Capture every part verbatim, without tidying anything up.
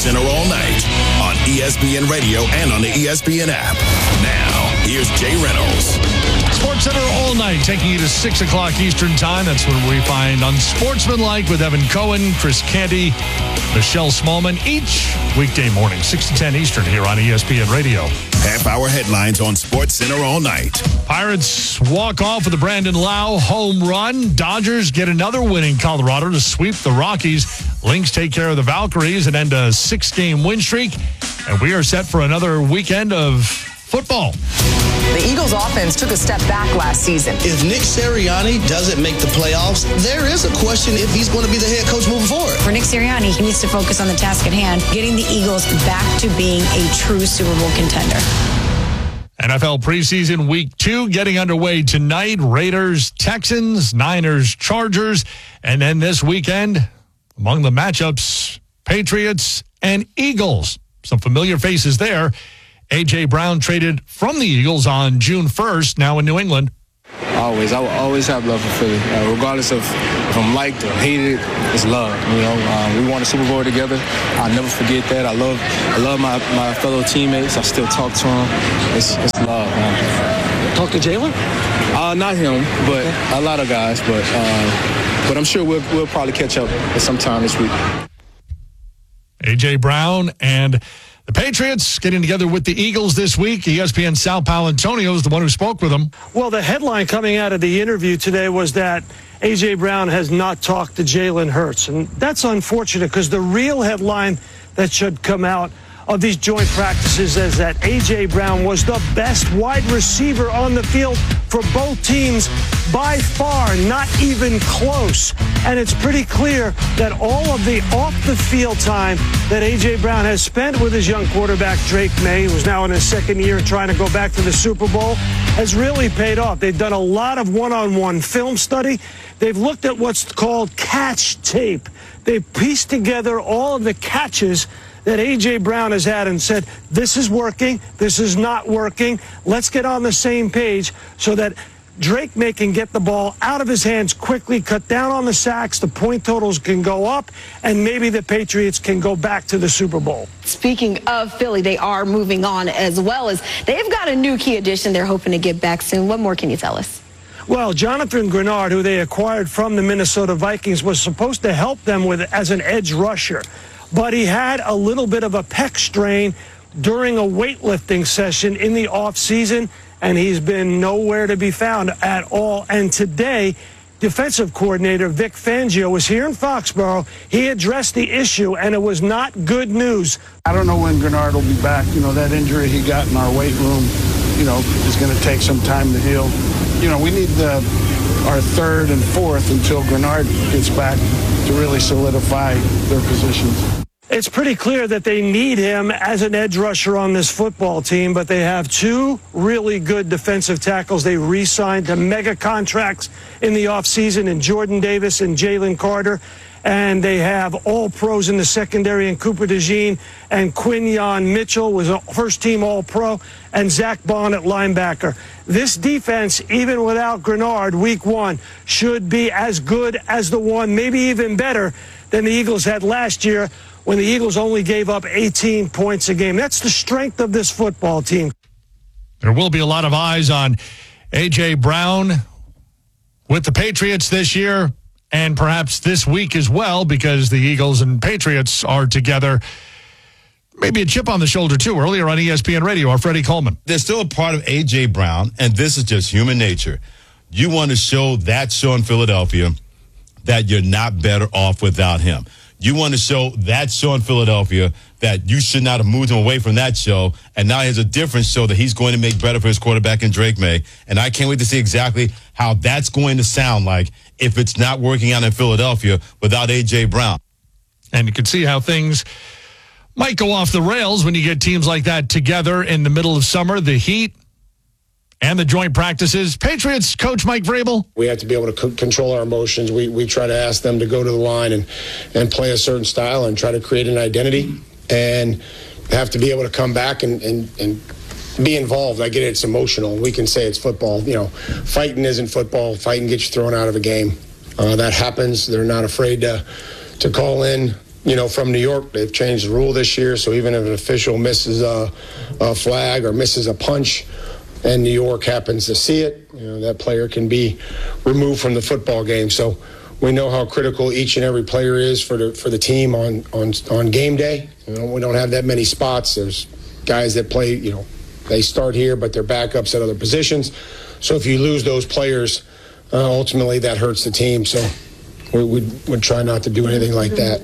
Center all night on E S P N Radio and on the E S P N app. Now, here's Jay Reynolds. Sports Center all night, taking you to six o'clock Eastern Time. That's when we find Unsportsmanlike with Evan Cohen, Chris Canty, Michelle Smallman, each weekday morning, six to ten Eastern here on E S P N Radio. Half-hour headlines on Sports Center all night. Pirates walk off with a Brandon Lau home run. Dodgers get another win in Colorado to sweep the Rockies. Lynx take care of the Valkyries and end a six-game win streak. And we are set for another weekend of football. The Eagles offense took a step back last season. If Nick Sirianni doesn't make the playoffs, there is a question if he's going to be the head coach moving forward. For Nick Sirianni, he needs to focus on the task at hand, getting the Eagles back to being a true Super Bowl contender. N F L preseason week two getting underway tonight. Raiders, Texans, Niners, Chargers. And then this weekend, among the matchups, Patriots and Eagles. Some familiar faces there. A J. Brown traded from the Eagles on June first, now in New England. Always. I will always have love for Philly. Uh, regardless of if I'm liked or hated, it's love. You know, um, we won a Super Bowl together. I'll never forget that. I love I love my, my fellow teammates. I still talk to them. It's, it's love, man. Talk to Jalen? Uh, not him, but a lot of guys. But uh, but I'm sure we'll, we'll probably catch up at some time this week. A J. Brown and the Patriots getting together with the Eagles this week. E S P N Sal Paolantonio is the one who spoke with them. Well, the headline coming out of the interview today was that A J. Brown has not talked to Jalen Hurts. And that's unfortunate because the real headline that should come out of these joint practices is that A J. Brown was the best wide receiver on the field for both teams by far, not even close. And it's pretty clear that all of the off-the-field time that A J. Brown has spent with his young quarterback, Drake May, who's now in his second year trying to go back to the Super Bowl, has really paid off. They've done a lot of one-on-one film study. They've looked at what's called catch tape. They've pieced together all of the catches that A J. Brown has had and said, this is working, this is not working. Let's get on the same page so that Drake May can get the ball out of his hands quickly, cut down on the sacks, the point totals can go up, and maybe the Patriots can go back to the Super Bowl. Speaking of Philly, they are moving on as well as they've got a new key addition they're hoping to get back soon. What more can you tell us? Well, Jonathan Grenard, who they acquired from the Minnesota Vikings, was supposed to help them with as an edge rusher. But he had a little bit of a pec strain during a weightlifting session in the offseason, and he's been nowhere to be found at all. And today, defensive coordinator Vic Fangio was here in Foxborough. He addressed the issue, and it was not good news. I don't know when Grenard will be back. You know, that injury he got in our weight room, you know, is going to take some time to heal. You know, we need the, our third and fourth until Grenard gets back to really solidify their positions. It's pretty clear that they need him as an edge rusher on this football team, but they have two really good defensive tackles. They re-signed to mega contracts in the offseason in Jordan Davis and Jalen Carter, and they have all pros in the secondary in Cooper DeJean and Quinyon Mitchell was a first-team All-Pro, and Zach Bond at linebacker. This defense, even without Grenard, week one, should be as good as the one, maybe even better than the Eagles had last year, when the Eagles only gave up eighteen points a game. That's the strength of this football team. There will be a lot of eyes on A J. Brown with the Patriots this year and perhaps this week as well, because the Eagles and Patriots are together. Maybe a chip on the shoulder, too. Earlier on E S P N Radio, our Freddie Coleman. There's still a part of A J. Brown, and this is just human nature. You want to show that show in Philadelphia that you're not better off without him. You want to show that show in Philadelphia that you should not have moved him away from that show, and now he has a different show that he's going to make better for his quarterback in Drake May. And I can't wait to see exactly how that's going to sound like if it's not working out in Philadelphia without A J. Brown. And you can see how things might go off the rails when you get teams like that together in the middle of summer. The Heat and the joint practices. Patriots coach Mike Vrabel. We have to be able to c- control our emotions. We we try to ask them to go to the line and, and play a certain style and try to create an identity, and have to be able to come back and, and, and be involved. I get it, it's emotional. We can say it's football. You know, fighting isn't football. Fighting gets you thrown out of a game. Uh, that happens. They're not afraid to to call in you know, from New York, they've changed the rule this year. So even if an official misses a, a flag or misses a punch and New York happens to see it, you know, that player can be removed from the football game. So we know how critical each and every player is for the for the team on on, on game day. You know, we don't have that many spots. There's guys that play, you know, they start here, but they're backups at other positions. So if you lose those players, uh, ultimately that hurts the team. So we would would try not to do anything like that.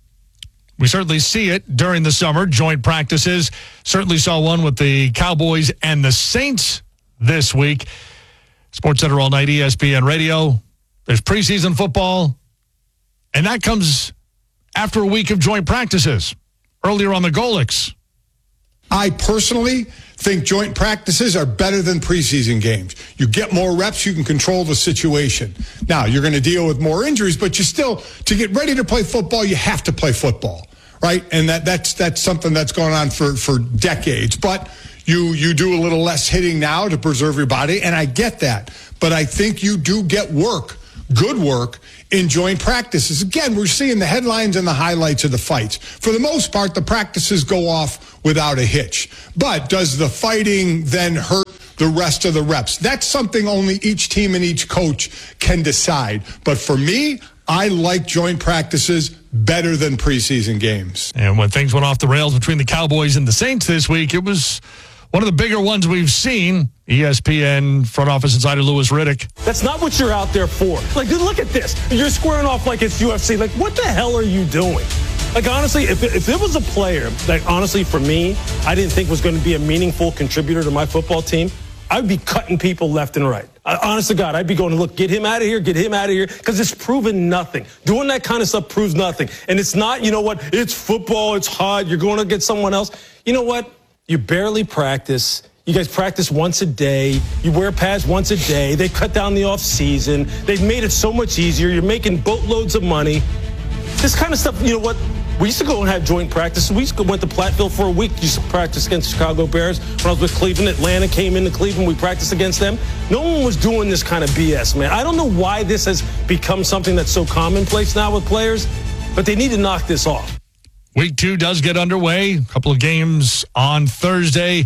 We certainly see it during the summer, joint practices. Certainly saw one with the Cowboys and the Saints this week. Sports Center all night, E S P N Radio. There's preseason football, and that comes after a week of joint practices. Earlier on the Golix. I personally think joint practices are better than preseason games. You get more reps, you can control the situation. Now, you're going to deal with more injuries, but you still, to get ready to play football, you have to play football, right? And that that's that's something that's gone on for, for decades. But you you do a little less hitting now to preserve your body, and I get that. But I think you do get work, good work, in joint practices. Again, we're seeing the headlines and the highlights of the fights. For the most part, the practices go off without a hitch. But does the fighting then hurt the rest of the reps? That's something only each team and each coach can decide. But for me, I like joint practices better than preseason games. And when things went off the rails between the Cowboys and the Saints this week, it was one of the bigger ones we've seen. E S P N front office insider Louis Riddick. That's not what you're out there for. Like, look at this. You're squaring off like it's U F C. Like, what the hell are you doing? Like, honestly, if it, if it was a player that, honestly, for me, I didn't think was going to be a meaningful contributor to my football team, I'd be cutting people left and right. I, honest to God, I'd be going, look, get him out of here, get him out of here, because it's proven nothing. Doing that kind of stuff proves nothing. And it's not, you know what, it's football, it's hot, you're going to get someone else. You know what? You barely practice. You guys practice once a day. You wear pads once a day. They cut down the off season. They've made it so much easier. You're making boatloads of money. This kind of stuff, you know what? We used to go and have joint practice. We used to go, went to Platteville for a week. Used to practice against the Chicago Bears. When I was with Cleveland, Atlanta came into Cleveland. We practiced against them. No one was doing this kind of B S, man. I don't know why this has become something that's so commonplace now with players, but they need to knock this off. Week two does get underway. A couple of games on Thursday.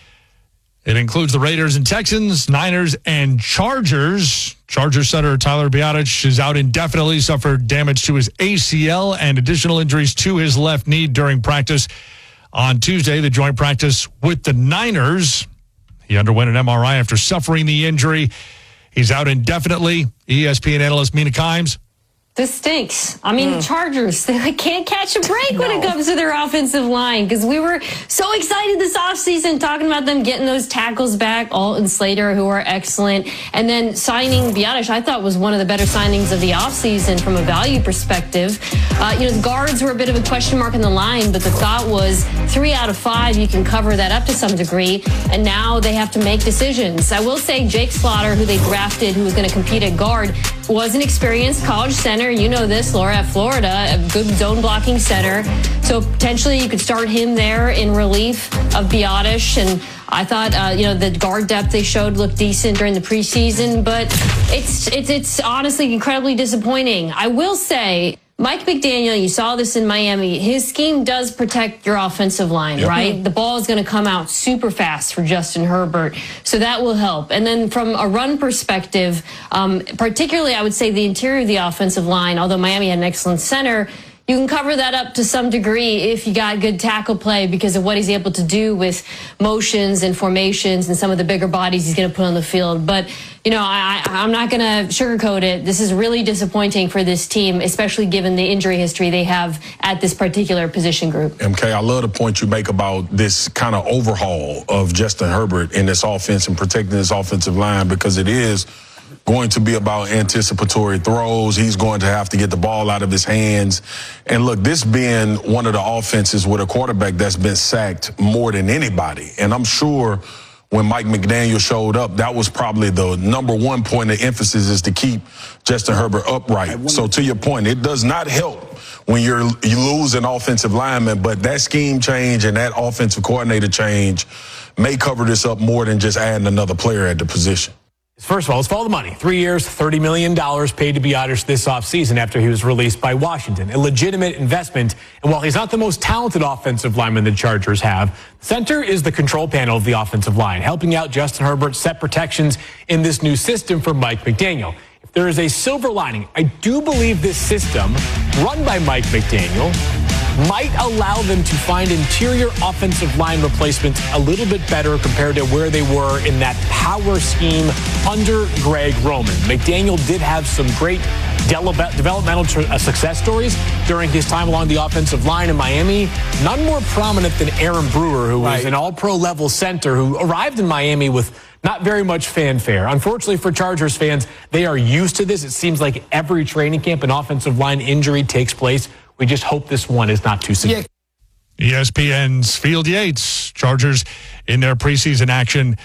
It includes the Raiders and Texans, Niners and Chargers. Chargers center Tyler Biadasz is out indefinitely, suffered damage to his A C L and additional injuries to his left knee during practice on Tuesday, the joint practice with the Niners. He underwent an M R I after suffering the injury. He's out indefinitely. E S P N analyst Mina Kimes. This stinks. I mean, mm. Chargers, they can't catch a break no. when it comes to their offensive line, because we were so excited this offseason talking about them getting those tackles back, Alt and Slater, who are excellent, and then signing Biadasz, I thought was one of the better signings of the offseason from a value perspective. Uh, you know, the guards were a bit of a question mark in the line, but the thought was three out of five, you can cover that up to some degree, and now they have to make decisions. I will say Jake Slaughter, who they drafted, who was going to compete at guard, was an experienced college center. You know this, Laura, at Florida, a good zone blocking center. So potentially you could start him there in relief of Biadasz. And I thought, uh, you know, the guard depth they showed looked decent during the preseason, but it's it's it's honestly incredibly disappointing. I will say, Mike McDaniel, you saw this in Miami, his scheme does protect your offensive line, yep. right? The ball is going to come out super fast for Justin Herbert, so that will help. And then from a run perspective, um, particularly I would say the interior of the offensive line, although Miami had an excellent center, you can cover that up to some degree if you got good tackle play because of what he's able to do with motions and formations and some of the bigger bodies he's going to put on the field. But, you know, I, I'm not going to sugarcoat it. This is really disappointing for this team, especially given the injury history they have at this particular position group. M K, I love the point you make about this kind of overhaul of Justin Herbert in this offense and protecting this offensive line, because it is going to be about anticipatory throws. He's going to have to get the ball out of his hands. And look, this being one of the offenses with a quarterback that's been sacked more than anybody. And I'm sure when Mike McDaniel showed up, that was probably the number one point of emphasis, is to keep Justin Herbert upright. So to your point, it does not help when you're you lose an offensive lineman, but that scheme change and that offensive coordinator change may cover this up more than just adding another player at the position. First of all, let's follow the money. Three years, thirty million dollars paid to Biadasz this offseason after he was released by Washington. A legitimate investment. And while he's not the most talented offensive lineman the Chargers have, center is the control panel of the offensive line, helping out Justin Herbert set protections in this new system for Mike McDaniel. If there is a silver lining, I do believe this system, run by Mike McDaniel, might allow them to find interior offensive line replacements a little bit better compared to where they were in that power scheme under Greg Roman. McDaniel did have some great developmental success stories during his time along the offensive line in Miami. None more prominent than Aaron Brewer, who was an all-pro level center who arrived in Miami with not very much fanfare. Unfortunately for Chargers fans, they are used to this. It seems like every training camp an offensive line injury takes place. We just hope this one is not too severe. E S P N's Field Yates, Chargers in their preseason action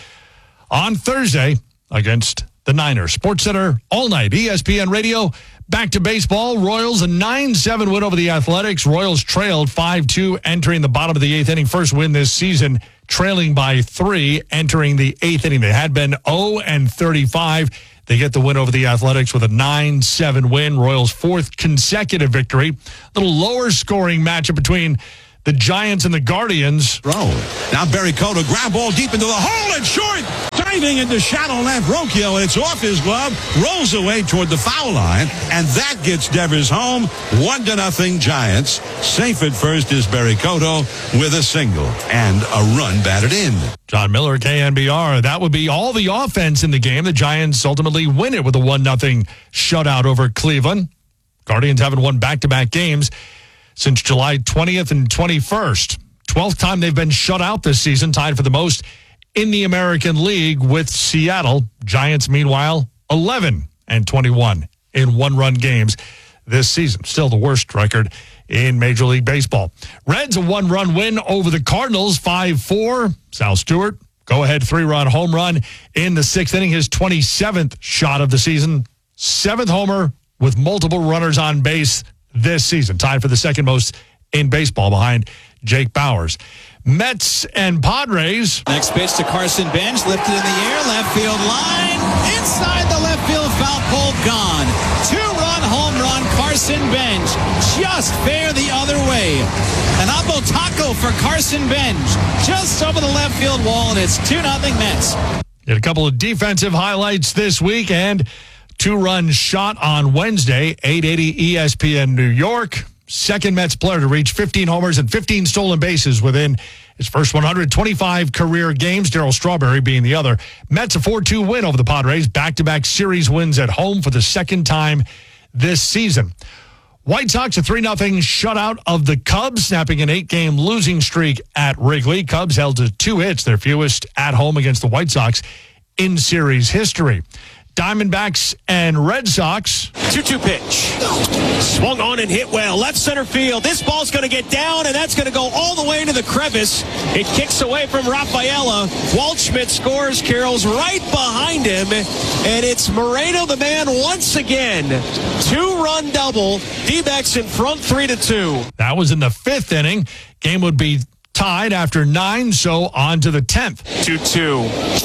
on Thursday against the Niners. SportsCenter all night, E S P N Radio. Back to baseball. Royals a nine seven win over the Athletics. Royals trailed five two entering the bottom of the eighth inning. First win this season, trailing by three entering the eighth inning. They had been oh and thirty-five. They get the win over the Athletics with a nine seven win. Royals' fourth consecutive victory. A little lower scoring matchup between the Giants and the Guardians. Throw. Now Barry Cota, grab ball deep into the hole and short. Diving into shallow left. Rocchio, it's off his glove. Rolls away toward the foul line. And that gets Devers home. One to nothing Giants. Safe at first is Barry Cota with a single and a run batted in. John Miller, K N B R. That would be all the offense in the game. The Giants ultimately win it with a one nothing shutout over Cleveland. Guardians haven't won back-to-back games since July twentieth and twenty-first. twelfth time they've been shut out this season, tied for the most in the American League with Seattle. Giants, meanwhile, eleven and twenty-one in one-run games this season. Still the worst record in Major League Baseball. Reds, a one-run win over the Cardinals, five four. Sal Stewart, go-ahead three-run home run in the sixth inning, his twenty-seventh shot of the season. Seventh homer with multiple runners on base this season, tied for the second most in baseball behind Jake Bauers. Mets and Padres. Next pitch to Carson Bench, lifted in the air, left field line, inside the left field foul pole, gone. Two-run home run, Carson Bench, just fair the other way. An Oppo taco for Carson Bench, just over the left field wall, and it's two nothing Mets. Get a couple of defensive highlights this week and two-run shot on Wednesday, eight eighty E S P N New York. Second Mets player to reach fifteen homers and fifteen stolen bases within his first one hundred twenty-five career games, Darryl Strawberry being the other. Mets a four two win over the Padres, back-to-back series wins at home for the second time this season. White Sox a three nothing shutout of the Cubs, snapping an eight-game losing streak at Wrigley. Cubs held to two hits, their fewest at home against the White Sox in series history. Diamondbacks and Red Sox. two two pitch. Swung on and hit well. Left center field. This ball's going to get down, and that's going to go all the way into the crevice. It kicks away from Rafaela. Waldschmidt scores. Carroll's right behind him, and it's Moreno, the man, once again. Two-run double. D-backs in front, three to two. That was in the fifth inning. Game would be tied after nine, so on to the tenth. two two.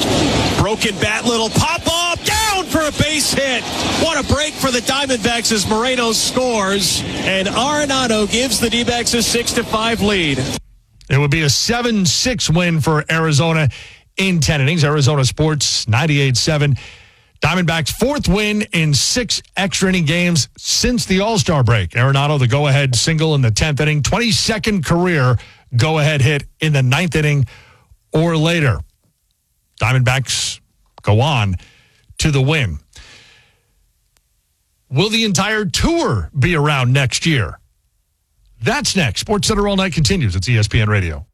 Broken bat, little pop-up, down for a base hit. What a break for the Diamondbacks as Moreno scores, and Arenado gives the D-backs a six to five lead. It would be a seven six win for Arizona in ten innings. Arizona Sports ninety-eight seven. Diamondbacks' fourth win in six extra inning games since the All-Star break. Arenado, the go-ahead single in the tenth inning, twenty-second career go-ahead hit in the ninth inning or later. Diamondbacks go on to the win. Will the entire tour be around next year? That's next. SportsCenter All Night continues. It's E S P N Radio.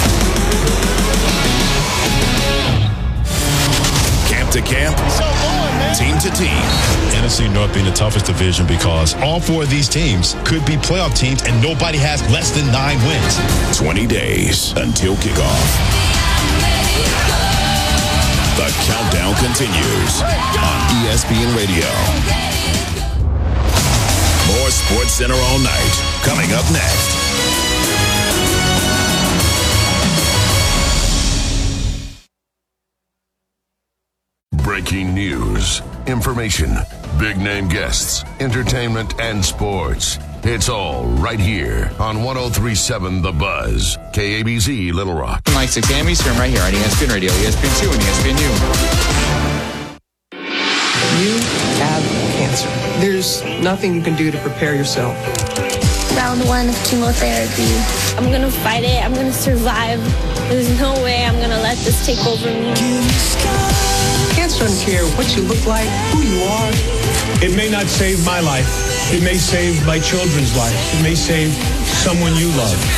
Camp to camp. Team to team. N F C North being the toughest division because all four of these teams could be playoff teams and nobody has less than nine wins. twenty days until kickoff. The countdown continues on E S P N Radio. More SportsCenter All Night coming up next. Breaking Breaking news, information, big name guests, entertainment, and sports. It's all right here on one oh three point seven The Buzz, K A B Z Little Rock. Mike six A M Eastern right here on E S P N Radio, E S P N two, and E S P N U. You have cancer. There's nothing you can do to prepare yourself. Round one of chemotherapy. I'm gonna fight it. I'm gonna survive. There's no way I'm gonna let this take over me. Cancer doesn't care what you look like, who you are. It may not save my life. It may save my children's life. It may save someone you love.